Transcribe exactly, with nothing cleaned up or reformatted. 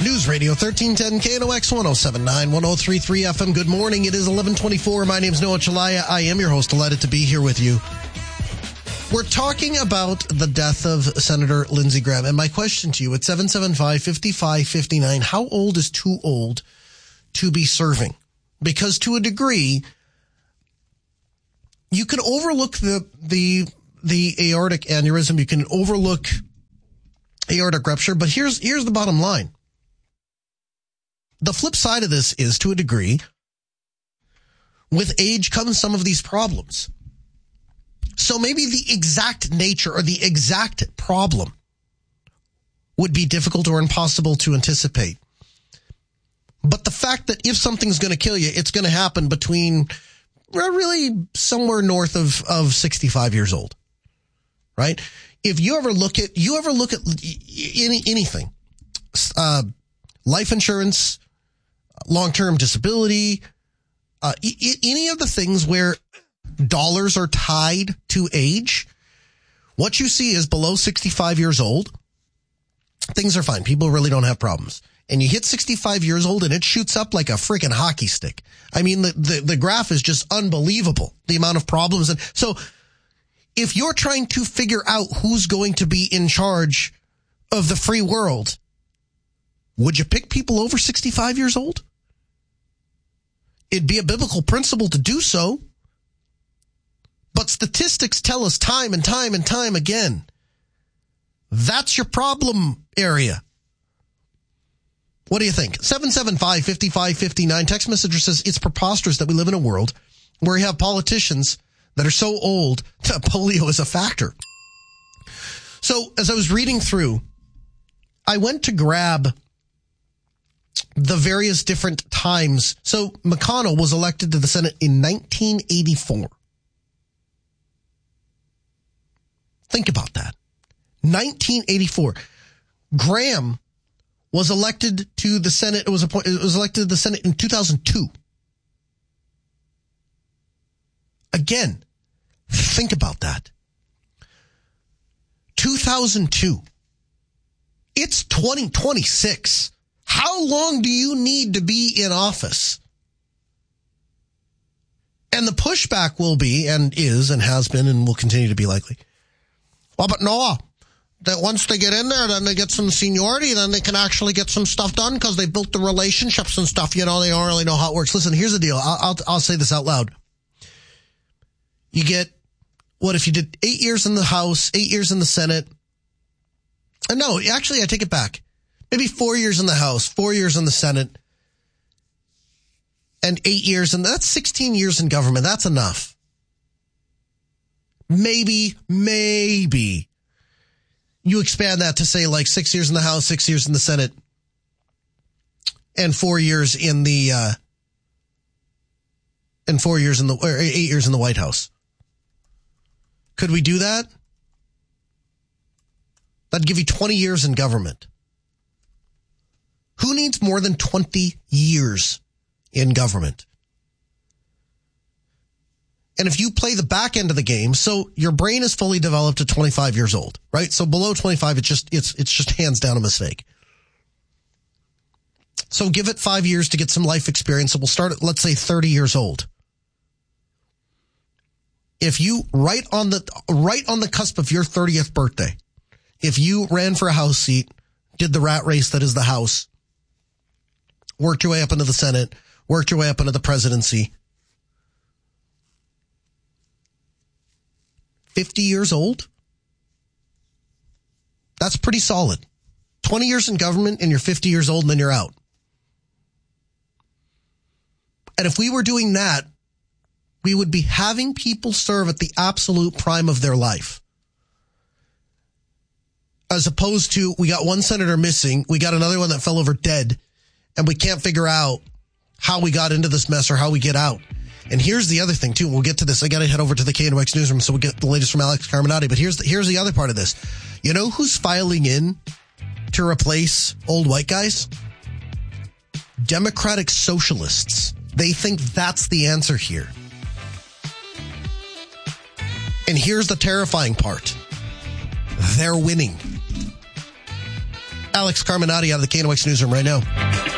News Radio thirteen ten K N O X one oh seven point nine, one oh three point three F M. Good morning. It is eleven twenty-four. My name is Noah Chalaya. I am your host. Delighted to be here with you. We're talking about the death of Senator Lindsey Graham. And my question to you at seven seven five, five five five nine, how old is too old to be serving? Because to a degree, you can overlook the the the aortic aneurysm. You can overlook aortic rupture. But here's here's the bottom line. The flip side of this is, to a degree, with age comes some of these problems. So maybe the exact nature or the exact problem would be difficult or impossible to anticipate. But the fact that if something's going to kill you, it's going to happen between really somewhere north of, of sixty-five years old, right? If you ever look at, you ever look at any, anything, uh, life insurance, long-term disability, uh, I- any of the things where dollars are tied to age, what you see is below sixty-five years old, things are fine. People really don't have problems. And you hit sixty-five years old and it shoots up like a freaking hockey stick. I mean, the, the, the graph is just unbelievable, the amount of problems. And so if you're trying to figure out who's going to be in charge of the free world, would you pick people over sixty-five years old? It'd be a biblical principle to do so. But statistics tell us time and time and time again, that's your problem area. What do you think? seven seven five, five five five nine. Text messenger says it's preposterous that we live in a world where we have politicians that are so old that polio is a factor. So as I was reading through, I went to grab the various different times. So McConnell was elected to the Senate in nineteen eighty-four. Think about that. nineteen eighty-four. Graham was elected to the Senate. It was appointed, it was elected to the Senate in two thousand two. Again, think about that. two thousand two. It's twenty twenty-six. How long do you need to be in office? And the pushback will be, and is, and has been, and will continue to be likely. Well, but Noah, that once they get in there, then they get some seniority, then they can actually get some stuff done because they built the relationships and stuff. You know, they don't really know how it works. Listen, here's the deal. I'll, I'll, I'll say this out loud. You get, what if you did eight years in the House, eight years in the Senate? Uh, no, actually, I take it back. Maybe four years in the House, four years in the Senate, and eight years, and that's sixteen years in government. That's enough. Maybe, maybe you expand that to say like six years in the House, six years in the Senate, and four years in the, uh, and four years in the, or eight years in the White House. Could we do that? That'd give you twenty years in government. Who needs more than twenty years in government? And if you play the back end of the game, so your brain is fully developed at twenty-five years old, right? So below twenty-five, it's just, it's, it's just hands down a mistake. So give it five years to get some life experience. So we'll start at, let's say, thirty years old. If you, right on the, right on the cusp of your thirtieth birthday, if you ran for a House seat, did the rat race that is the House, worked your way up into the Senate, worked your way up into the presidency, fifty years old, that's pretty solid. twenty years in government and you're fifty years old and then you're out. And if we were doing that, we would be having people serve at the absolute prime of their life. As opposed to, we got one senator missing, we got another one that fell over dead, and we can't figure out how we got into this mess or how we get out. And here's the other thing, too. We'll get to this. I got to head over to the K N O X newsroom so we'll get the latest from Alex Carminati. But here's the, here's the other part of this. You know who's filing in to replace old white guys? Democratic socialists. They think that's the answer here. And here's the terrifying part. They're winning. Alex Carminati out of the K N O X newsroom right now.